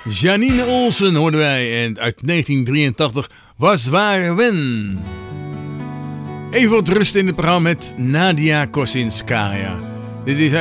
Janine Olsen hoorden wij en uit 1983 Was Ware Wen. Even wat rust in het programma met Nadia Kosinskaya. Dit is